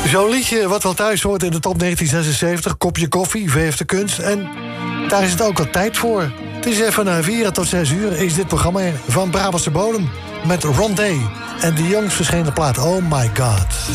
Zo'n liedje wat wel thuis hoort in de top 1976. Kopje koffie, VF de Kunst. En daar is het ook wel tijd voor. Het is van 4 tot 6 uur is dit programma van Brabantse Bodem. Met Ron Day. En de jongst verschenen plaat Oh My God.